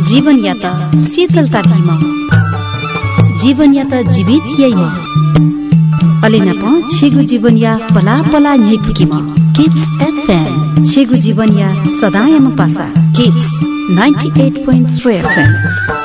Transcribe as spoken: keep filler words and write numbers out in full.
जीवन या त शीतलता धीमा जीवन या त जीवित यैमा अलेना प छेगु जीवन या पला पला न्यै पुकीमा किप्स एफएम छेगु जीवन या सदायमा पासा kips ninety-eight point three FM